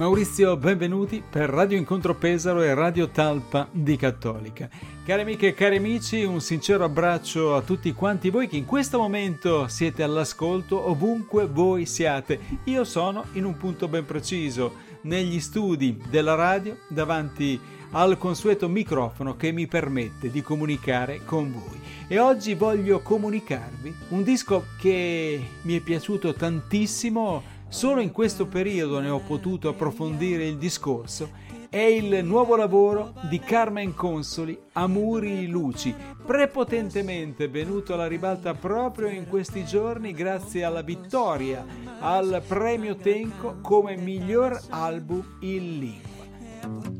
Maurizio, benvenuti per Radio Incontro Pesaro e Radio Talpa di Cattolica. Cari amiche e cari amici, un sincero abbraccio a tutti quanti voi che in questo momento siete all'ascolto ovunque voi siate. Io sono in un punto ben preciso, negli studi della radio, davanti al consueto microfono che mi permette di comunicare con voi. E oggi voglio comunicarvi un disco che mi è piaciuto tantissimo. Solo in questo periodo ne ho potuto approfondire il discorso. È il nuovo lavoro di Carmen Consoli, Amuri Luci, prepotentemente venuto alla ribalta proprio in questi giorni grazie alla vittoria al premio Tenco come miglior album in lingua.